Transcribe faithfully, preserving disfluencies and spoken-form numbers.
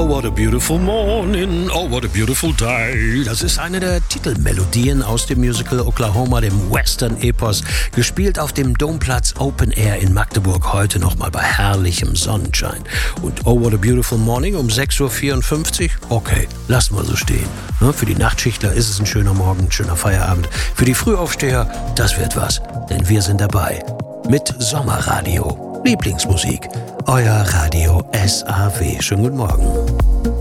Oh, what a beautiful morning, oh, what a beautiful day. Das ist eine der Titelmelodien aus dem Musical Oklahoma, dem Western-Epos, gespielt auf dem Domplatz Open Air in Magdeburg, heute nochmal bei herrlichem Sonnenschein. Und Oh, what a beautiful morning um sechs Uhr vierundfünfzig, okay, lassen wir so stehen. Für die Nachtschichtler ist es ein schöner Morgen, ein schöner Feierabend. Für die Frühaufsteher, das wird was, denn wir sind dabei mit Sommerradio. Lieblingsmusik, euer Radio S A W. Schönen guten Morgen.